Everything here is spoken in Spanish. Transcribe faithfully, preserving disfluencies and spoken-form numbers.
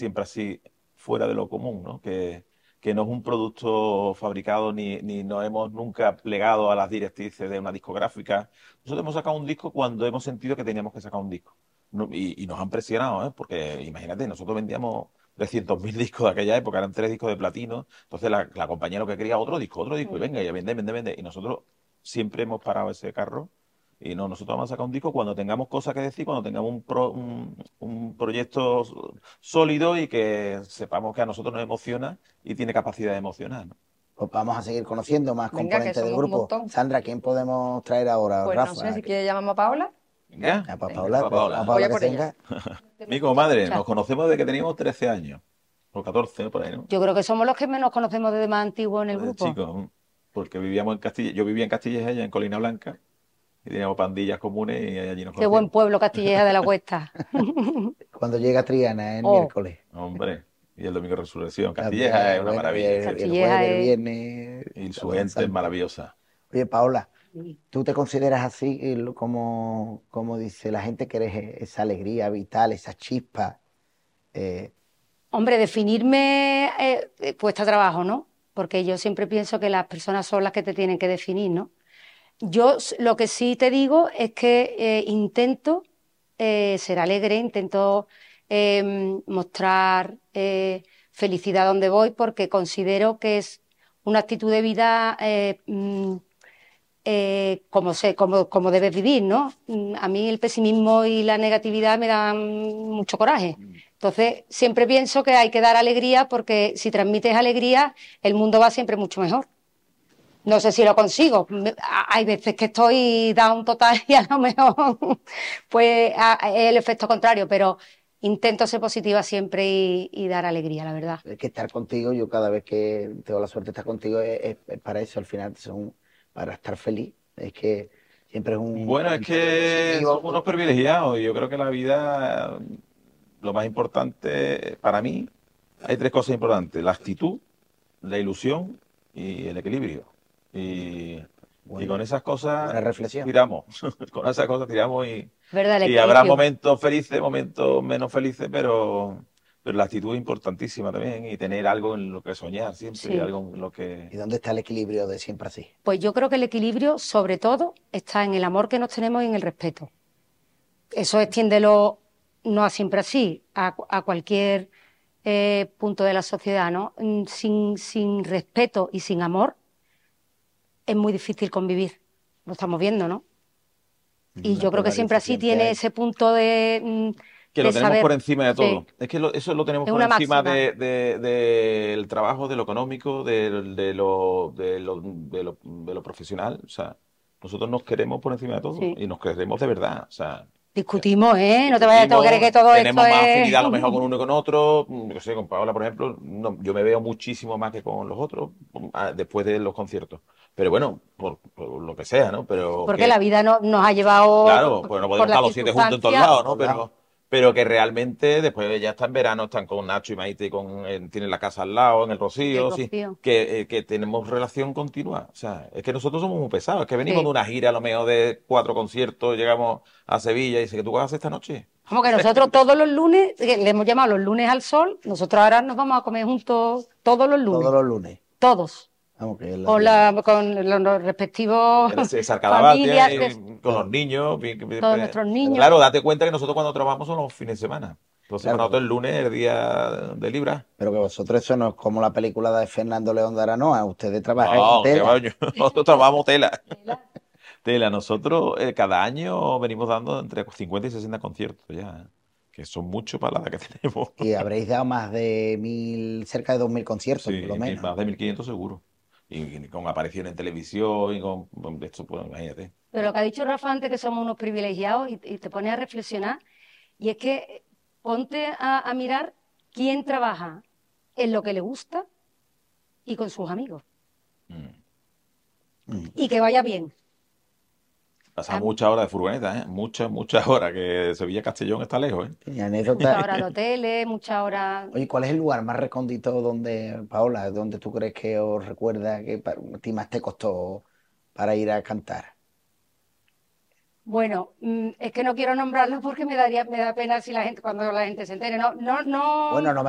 siempre así fuera de lo común, ¿no? Que, que no es un producto fabricado ni, ni nos hemos nunca plegado a las directrices de una discográfica. Nosotros hemos sacado un disco cuando hemos sentido que teníamos que sacar un disco. No- y, y nos han presionado, ¿eh? Porque imagínate, nosotros vendíamos trescientos mil discos de aquella época, eran tres discos de platino. Entonces la, la compañía lo que quería otro disco, otro disco, y venga, y vende, vende, vende. Y nosotros siempre hemos parado ese carro. Y no, nosotros vamos a sacar un disco cuando tengamos cosas que decir, cuando tengamos un, pro- un, un proyecto sólido y que sepamos que a nosotros nos emociona y tiene capacidad de emocionar, ¿no? Pues vamos a seguir conociendo más Venga, que componentes del somos un grupo. montón. Sandra, ¿quién podemos traer ahora? Pues no sé, Rafa. si quieres llamamos a Paula. Venga, A Pa- Venga, Paula, pa' pues, Paola. a voy Paula a que por ella. venga. Mi comadre, nos conocemos desde que teníamos trece años, o catorce, ¿no? Por ahí, ¿no? Yo creo que somos los que menos conocemos desde más antiguo en el Desde grupo. chicos, porque vivíamos en Castilla, yo vivía en Castilla, ella en Colina Blanca, y teníamos pandillas comunes y allí nos Qué buen conocíamos. pueblo, Castilleja de la Cuesta. Cuando llega Triana el Oh, miércoles. Hombre, y el domingo de Resurrección. Castilleja es También, una bueno, y maravilla, el, sí. el Castilleja jueves, el es... viernes, Y su Semana gente es Santa. maravillosa. Oye, Paula, Sí. ¿tú te consideras así, eh, lo- como, como dice la gente, que eres eh, esa alegría vital, esa chispa? Eh, Hombre, definirme eh, eh, cuesta trabajo, ¿no? Porque yo siempre pienso que las personas son las que te tienen que definir, ¿no? Yo s- lo que sí te digo es que eh, intento eh, ser alegre, intento eh, mostrar eh, felicidad donde voy porque considero que es una actitud de vida eh, mm, eh, como, se, como, como debes vivir, ¿no? Mm, A mí el pesimismo y la negatividad me dan mucho coraje. Entonces, siempre pienso que hay que dar alegría porque si transmites alegría, el mundo va siempre mucho mejor. No sé si lo consigo. Me- a- Hay veces que estoy down total y a lo mejor pues a- es el efecto contrario, pero intento ser positiva siempre y, y dar alegría, la verdad. es que estar contigo, yo cada vez que tengo la suerte de estar contigo, es, es- es para eso, al final, son para estar feliz. Es que siempre es un Bueno, es comentario que positivo. somos unos privilegiados y yo creo que la vida, lo más importante para mí, hay tres cosas importantes: la actitud, la ilusión y el equilibrio. Y, y con Buena, esas cosas buena reflexión. tiramos, con esas cosas tiramos y, ¿Verdad? El y habrá equilibrio. momentos felices, momentos menos felices, pero, pero la actitud es importantísima también y tener algo en lo que soñar siempre, Sí. algo en lo que... ¿Y dónde está el equilibrio de siempre así? Pues yo creo que el equilibrio, sobre todo, está en el amor que nos tenemos y en el respeto. Eso extiéndelo no a siempre así, a, a cualquier eh, punto de la sociedad, ¿no? Mm, Sin, sin respeto y sin amor es muy difícil convivir. Lo estamos viendo, ¿no? Y Una yo creo que siempre así polarización que tiene hay. ese punto de, mm, Que de lo tenemos por saber. encima de Sí, todo. Es que lo- eso lo tenemos es por una encima máxima. de, de- del trabajo, de lo económico, de, de lo, de, lo, de, lo, de lo profesional. O sea, nosotros nos queremos por encima de todo Sí. y nos queremos de verdad. O sea, Discutimos, ¿eh? No te vayas a creer discutimos, que todo esto tenemos más es... afinidad a lo mejor con uno y con otro. Yo sé, con Paola, por ejemplo, no, yo me veo muchísimo más que con los otros ah, después de los conciertos. Pero bueno, por, por lo que sea, ¿no? Pero Porque que la vida no, nos ha llevado claro, por, pues no por podemos las estar los siete juntos en todos circunstancias. lados, ¿no? Todos lados. Pero, pero que realmente después ya está en verano, están con Nacho y Maite, y con, eh, tienen la casa al lado, en el El Rocío, sí, Rocío. que, eh, que tenemos relación continua. O sea, es que nosotros somos muy pesados, es que venimos de Sí. una gira a lo mejor de cuatro conciertos, llegamos a Sevilla y dice que tú vas a hacer esta noche. Como que nosotros todos los lunes, que le hemos llamado los lunes al sol, nosotros ahora nos vamos a comer juntos todos los lunes. Todos los lunes. Todos. Vamos, que la- Con, la, con los, los respectivos El César familias, Cadabate, que- y con los niños. bien- bien- todos bien. nuestros niños. Claro, date cuenta que nosotros cuando trabajamos son los fines de semana. Entonces, Claro, para nosotros pero, el lunes es el día de Libra. pero que vosotros eso no es como la película de Fernando León de Aranoa. Ustedes trabajan en No, que va, tela. nosotros trabajamos tela. Tela, nosotros eh, cada año venimos dando entre cincuenta y sesenta conciertos ya, ¿eh? Que son muchos para la edad que tenemos. Y habréis dado más de mil, cerca de dos mil conciertos, por Sí, lo mil- menos. más de mil quinientos seguro. Y, y con aparición en televisión y con, con esto, pues imagínate. Pero lo que ha dicho Rafa antes, que somos unos privilegiados, y, y te pones a reflexionar, y es que ponte a, a mirar quién trabaja en lo que le gusta y con sus amigos. Mm. Mm. Y que vaya bien. Pasa A- muchas horas de furgoneta, ¿eh? Muchas, muchas horas, que Sevilla Castellón está lejos, ¿eh? Y Muchas anécdota. horas de hoteles, muchas horas... Oye, ¿cuál es el lugar más recóndito donde, Paola, donde tú crees que os recuerda que pa- a ti más te costó para ir a cantar? Bueno, mm, es que no quiero nombrarlo porque me daría, me da pena si la gente, cuando la gente se entere. No, no, no. Bueno, no